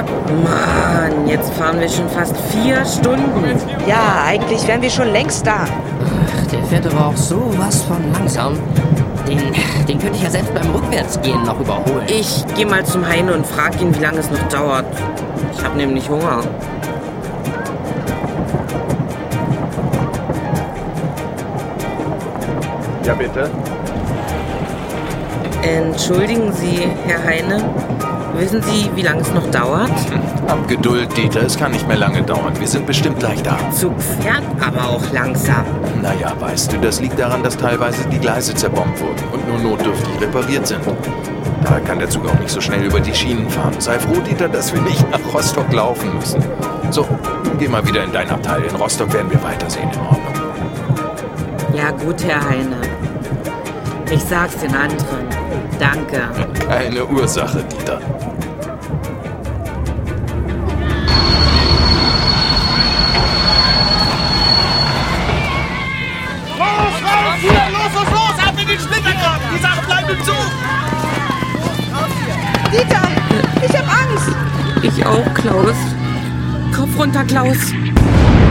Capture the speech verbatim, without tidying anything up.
Mann, jetzt fahren wir schon fast vier Stunden. Ja, eigentlich wären wir schon längst da. Ach, der fährt aber auch sowas von langsam. Den, den könnte ich ja selbst beim Rückwärtsgehen noch überholen. Ich gehe mal zum Heine und frage ihn, wie lange es noch dauert. Ich habe nämlich Hunger. Ja, bitte? Entschuldigen Sie, Herr Heine. Wissen Sie, wie lange es noch dauert? Hab Geduld, Dieter. Es kann nicht mehr lange dauern. Wir sind bestimmt gleich da. Zug fährt aber auch langsam. Naja, weißt du, das liegt daran, dass teilweise die Gleise zerbombt wurden und nur notdürftig repariert sind. Daher kann der Zug auch nicht so schnell über die Schienen fahren. Sei froh, Dieter, dass wir nicht nach Rostock laufen müssen. So, geh mal wieder in dein Abteil. In Rostock werden wir weitersehen. In Ordnung. Ja gut, Herr Heine. Ich sag's den anderen. Danke. Keine Ursache, Dieter. Los, raus, hier, los, los, los, ab in den Splittergraben. Die Sache bleibt im Zug. Dieter, ich hab Angst. Ich auch, Klaus. Kopf runter, Klaus.